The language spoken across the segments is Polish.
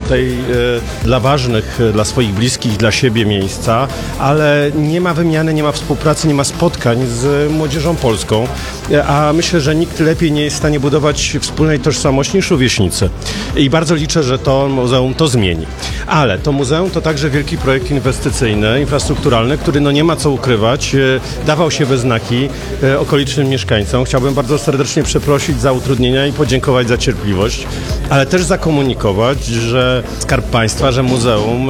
tutaj dla ważnych, dla swoich bliskich, dla siebie miejsca, ale nie ma wymiany, nie ma współpracy, nie ma spotkań z młodzieżą polską, a myślę, że nikt lepiej nie jest w stanie budować wspólnej tożsamości niż rówieśnicy. I bardzo liczę, że to muzeum to zmieni. Ale to muzeum to także wielki projekt inwestycyjny, infrastrukturalny, który nie ma co ukrywać, dawał się we znaki okolicznym mieszkańcom. Chciałbym bardzo serdecznie przeprosić za utrudnienia i podziękować za cierpliwość, ale też zakomunikować, że Skarb Państwa, że muzeum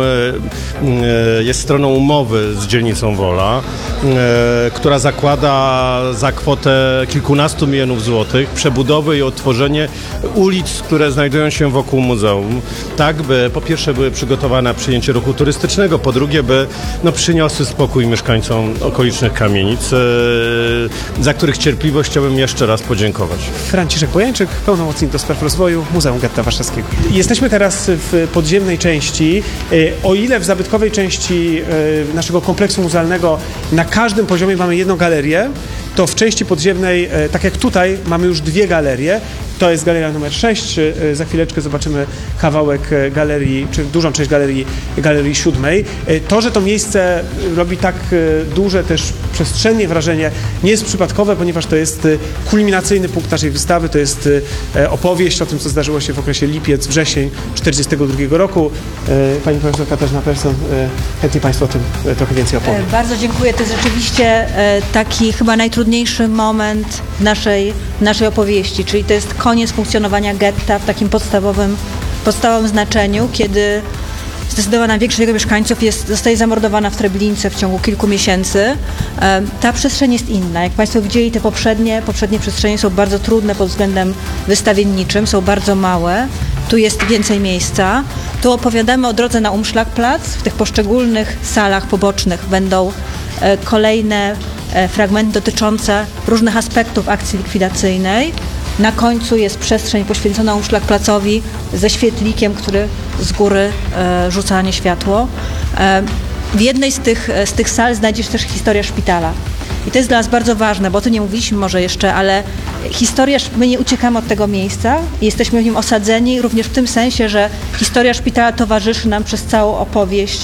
jest stroną umowy z dzielnicą Wola, która zakłada za kwotę kilkunastu milionów złotych przebudowę i odtworzenie ulic, które znajdują się wokół muzeum, tak by po pierwsze były przygotowane na przyjęcie ruchu turystycznego, po drugie by przyniosły spokój mieszkańcom okolicznych kamienic, za których cierpliwość chciałbym jeszcze raz podziękować. Franciszek Bojańczyk, pełnomocnik do spraw rozwoju Muzeum Getta Warszawskiego. Jesteśmy teraz w podziemnej części. O ile w zabytkowej części naszego kompleksu muzealnego na każdym poziomie mamy jedną galerię, to w części podziemnej, tak jak tutaj, mamy już dwie galerie. To jest galeria numer 6. Za chwileczkę zobaczymy kawałek galerii, czy dużą część galerii 7. To, że to miejsce robi tak duże też przestrzennie wrażenie, nie jest przypadkowe, ponieważ to jest kulminacyjny punkt naszej wystawy. To jest opowieść o tym, co zdarzyło się w okresie lipiec-wrzesień 1942 roku. Pani profesor Katarzyna Persson, chętnie Państwu o tym trochę więcej opowiem. Bardzo dziękuję. To jest rzeczywiście taki chyba najtrudniejszy moment naszej opowieści, czyli to jest koniec funkcjonowania getta w takim podstawowym znaczeniu, kiedy zdecydowana większość jego mieszkańców zostaje zamordowana w Treblince w ciągu kilku miesięcy. Ta przestrzeń jest inna. Jak Państwo widzieli, te poprzednie przestrzenie są bardzo trudne pod względem wystawienniczym, są bardzo małe. Tu jest więcej miejsca. Tu opowiadamy o drodze na Umschlagplatz. W tych poszczególnych salach pobocznych będą kolejne fragmenty dotyczące różnych aspektów akcji likwidacyjnej. Na końcu jest przestrzeń poświęcona Umschlagplatzowi ze świetlikiem, który z góry rzuca na nie światło. W jednej z tych sal znajdzie się też historia szpitala. I to jest dla nas bardzo ważne, bo o tym nie mówiliśmy może jeszcze, ale my nie uciekamy od tego miejsca i jesteśmy w nim osadzeni również w tym sensie, że historia szpitala towarzyszy nam przez całą opowieść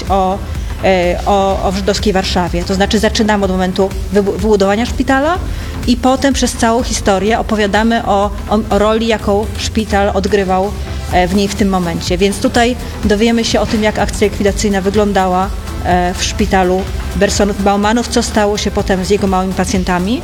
o żydowskiej Warszawie. To znaczy zaczynamy od momentu wybudowania szpitala i potem przez całą historię opowiadamy o roli, jaką szpital odgrywał w niej w tym momencie. Więc tutaj dowiemy się o tym, jak akcja likwidacyjna wyglądała w szpitalu Bersonów-Baumanów, co stało się potem z jego małymi pacjentami.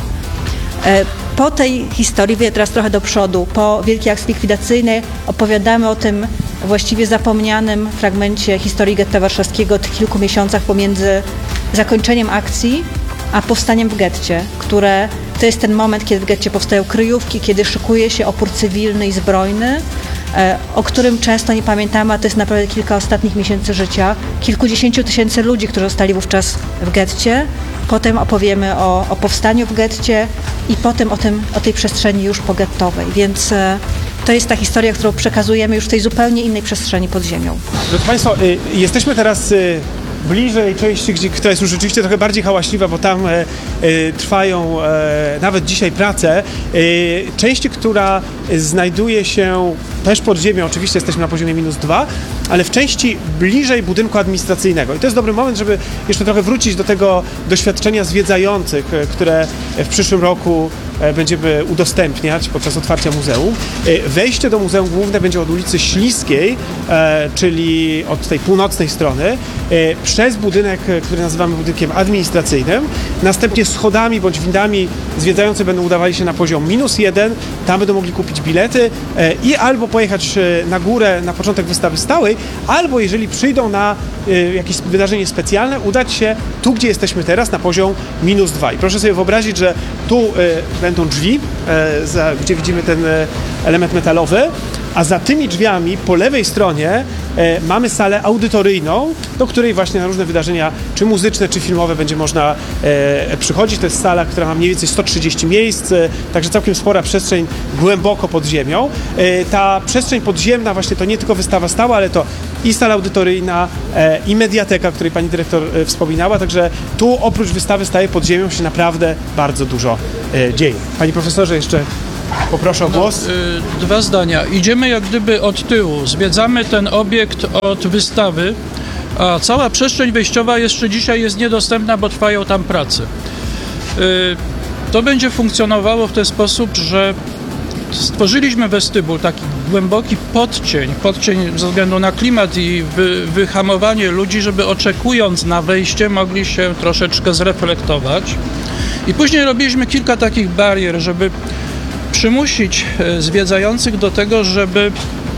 Po tej historii, teraz trochę do przodu, po wielkiej akcji likwidacyjnej opowiadamy o tym właściwie zapomnianym fragmencie historii getta warszawskiego, tych kilku miesiącach pomiędzy zakończeniem akcji a powstaniem w getcie, które to jest ten moment, kiedy w getcie powstają kryjówki, kiedy szykuje się opór cywilny i zbrojny, o którym często nie pamiętamy, a to jest naprawdę kilka ostatnich miesięcy życia, kilkudziesięciu tysięcy ludzi, którzy zostali wówczas w getcie. Potem opowiemy o powstaniu w getcie i potem o tej przestrzeni już pogettowej, więc to jest ta historia, którą przekazujemy już w tej zupełnie innej przestrzeni pod ziemią. Drodzy Państwo, jesteśmy teraz bliżej części, która jest już rzeczywiście trochę bardziej hałaśliwa, bo tam trwają nawet dzisiaj prace. Części, która znajduje się też pod ziemią, oczywiście jesteśmy na poziomie -2, ale w części bliżej budynku administracyjnego. I to jest dobry moment, żeby jeszcze trochę wrócić do tego doświadczenia zwiedzających, które w przyszłym roku będziemy udostępniać podczas otwarcia muzeum. Wejście do Muzeum Główne będzie od ulicy Śliskiej, czyli od tej północnej strony, przez budynek, który nazywamy budynkiem administracyjnym. Następnie schodami bądź windami zwiedzający będą udawali się na poziom -1, tam będą mogli kupić bilety i albo pojechać na górę na początek wystawy stałej, albo jeżeli przyjdą na jakieś wydarzenie specjalne, udać się tu, gdzie jesteśmy teraz, na poziom -2. I proszę sobie wyobrazić, że tu będą drzwi, gdzie widzimy ten element metalowy, a za tymi drzwiami po lewej stronie mamy salę audytoryjną, do której właśnie na różne wydarzenia, czy muzyczne, czy filmowe będzie można przychodzić. To jest sala, która ma mniej więcej 130 miejsc, także całkiem spora przestrzeń głęboko pod ziemią. Ta przestrzeń podziemna właśnie to nie tylko wystawa stała, ale to i sala audytoryjna, i mediateka, o której pani dyrektor wspominała, także tu oprócz wystawy staje pod ziemią się naprawdę bardzo dużo dzieje. Panie profesorze, jeszcze Poproszę o głos. Dwa zdania. Idziemy jak gdyby od tyłu. Zwiedzamy ten obiekt od wystawy, a cała przestrzeń wejściowa jeszcze dzisiaj jest niedostępna, bo trwają tam prace. To będzie funkcjonowało w ten sposób, że stworzyliśmy westybul, taki głęboki podcień ze względu na klimat i wyhamowanie ludzi, żeby oczekując na wejście mogli się troszeczkę zreflektować. I później robiliśmy kilka takich barier, żeby przymusić zwiedzających do tego, żeby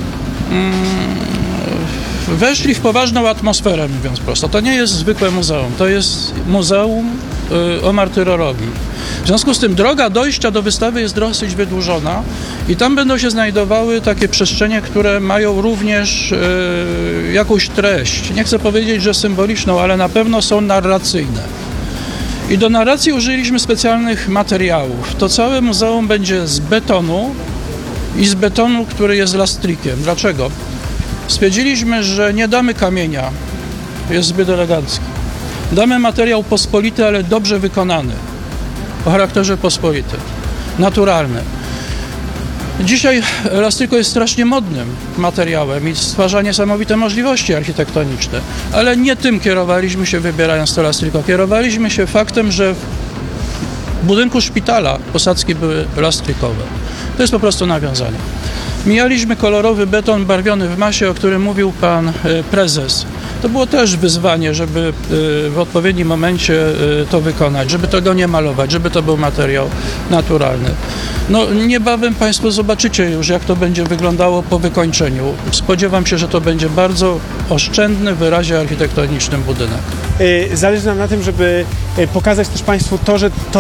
weszli w poważną atmosferę, mówiąc prosto. To nie jest zwykłe muzeum, to jest muzeum o martyrologii. W związku z tym droga dojścia do wystawy jest dosyć wydłużona i tam będą się znajdowały takie przestrzenie, które mają również jakąś treść. Nie chcę powiedzieć, że symboliczną, ale na pewno są narracyjne. I do narracji użyliśmy specjalnych materiałów. To całe muzeum będzie z betonu i z betonu, który jest lastrikiem. Dlaczego? Stwierdziliśmy, że nie damy kamienia, jest zbyt elegancki. Damy materiał pospolity, ale dobrze wykonany, o charakterze pospolitym, naturalny. Dzisiaj lastriko jest strasznie modnym materiałem i stwarza niesamowite możliwości architektoniczne, ale nie tym kierowaliśmy się, wybierając to lastriko. Kierowaliśmy się faktem, że w budynku szpitala posadzki były lastrykowe. To jest po prostu nawiązanie. Mijaliśmy kolorowy beton barwiony w masie, o którym mówił pan prezes. To było też wyzwanie, żeby w odpowiednim momencie to wykonać, żeby tego nie malować, żeby to był materiał naturalny. No, niebawem państwo zobaczycie już, jak to będzie wyglądało po wykończeniu. Spodziewam się, że to będzie bardzo oszczędny w wyrazie architektonicznym budynek. Zależy nam na tym, żeby pokazać też państwu to,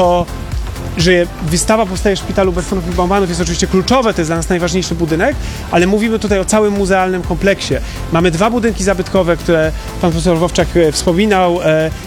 że wystawa powstaje w Szpitalu Bersonów i Baumanów jest oczywiście kluczowe, to jest dla nas najważniejszy budynek, ale mówimy tutaj o całym muzealnym kompleksie. Mamy dwa budynki zabytkowe, które pan profesor Wowczak wspominał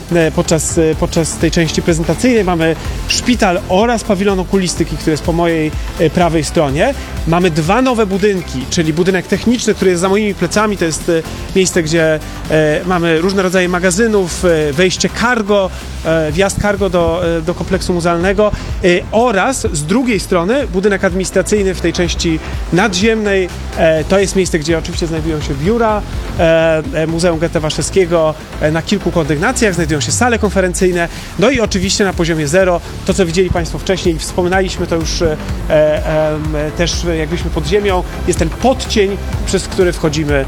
podczas tej części prezentacyjnej. Mamy szpital oraz pawilon okulistyki, który jest po mojej prawej stronie. Mamy dwa nowe budynki, czyli budynek techniczny, który jest za moimi plecami, to jest miejsce, gdzie mamy różne rodzaje magazynów, wejście cargo, wjazd cargo do kompleksu muzealnego oraz z drugiej strony budynek administracyjny w tej części nadziemnej. To jest miejsce, gdzie oczywiście znajdują się biura Muzeum Goethe Waszewskiego na kilku kondygnacjach, znajdują się sale konferencyjne, no i oczywiście na poziomie zero, to co widzieli państwo wcześniej i wspominaliśmy to już też jakbyśmy pod ziemią, jest ten podcień, przez który wchodzimy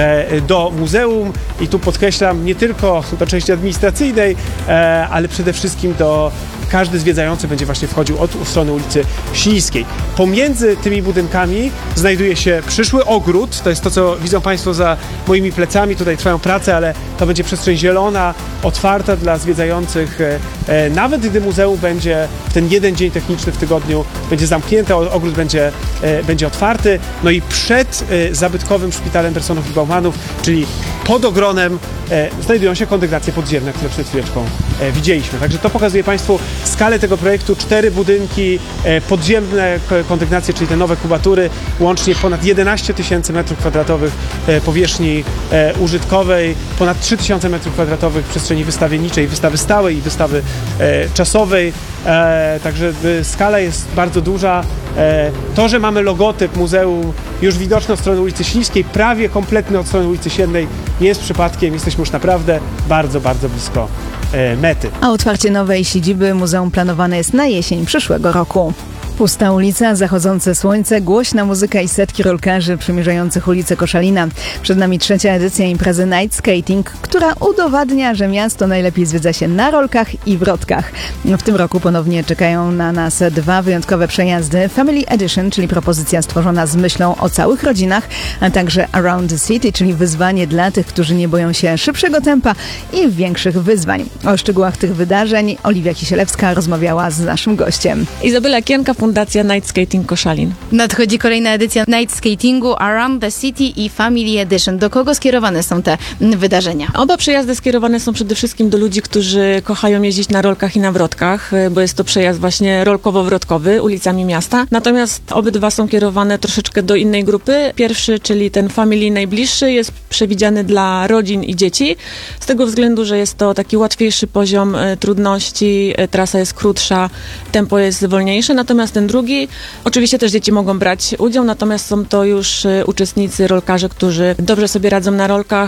do muzeum i tu podkreślam nie tylko do części administracyjnej, ale przede wszystkim każdy zwiedzający będzie właśnie wchodził od strony ulicy Śliskiej. Pomiędzy tymi budynkami znajduje się przyszły ogród, to jest to, co widzą państwo za moimi plecami, tutaj trwają prace, ale to będzie przestrzeń zielona, otwarta dla zwiedzających, nawet gdy muzeum będzie ten jeden dzień techniczny w tygodniu będzie zamknięte, ogród będzie otwarty, no i przed zabytkowym Szpitalem Bersonów i Baumanów, czyli pod ogronem znajdują się kondygnacje podziemne, które przed chwileczką widzieliśmy. Także to pokazuje państwu skalę tego projektu. 4 budynki, podziemne kondygnacje, czyli te nowe kubatury, łącznie ponad 11 000 m2 powierzchni użytkowej, ponad 3000 m2 przestrzeni wystawienniczej, wystawy stałej i wystawy czasowej. Także skala jest bardzo duża. To, że mamy logotyp muzeum już widoczny od strony ulicy Śliskiej, prawie kompletny od strony ulicy Siennej, nie jest przypadkiem. Jesteśmy już naprawdę bardzo, bardzo blisko mety. A otwarcie nowej siedziby muzeum planowane jest na jesień przyszłego roku. Pusta ulica, zachodzące słońce, głośna muzyka i setki rolkarzy przemierzających ulicę Koszalina. Przed nami 3. edycja imprezy Night Skating, która udowadnia, że miasto najlepiej zwiedza się na rolkach i wrotkach. W tym roku ponownie czekają na nas 2 wyjątkowe przejazdy. Family Edition, czyli propozycja stworzona z myślą o całych rodzinach, a także Around the City, czyli wyzwanie dla tych, którzy nie boją się szybszego tempa i większych wyzwań. O szczegółach tych wydarzeń Oliwia Kisielewska rozmawiała z naszym gościem. Izabela Kienka, Fundacja Night Skating Koszalin. Nadchodzi kolejna edycja Night Skatingu Around the City i Family Edition. Do kogo skierowane są te wydarzenia? Oba przejazdy skierowane są przede wszystkim do ludzi, którzy kochają jeździć na rolkach i na wrotkach, bo jest to przejazd właśnie rolkowo-wrotkowy ulicami miasta. Natomiast obydwa są kierowane troszeczkę do innej grupy. Pierwszy, czyli ten Family najbliższy, jest przewidziany dla rodzin i dzieci. Z tego względu, że jest to taki łatwiejszy poziom trudności, trasa jest krótsza, tempo jest wolniejsze. Natomiast natomiast ten drugi, oczywiście też dzieci mogą brać udział, natomiast są to już uczestnicy, rolkarze, którzy dobrze sobie radzą na rolkach,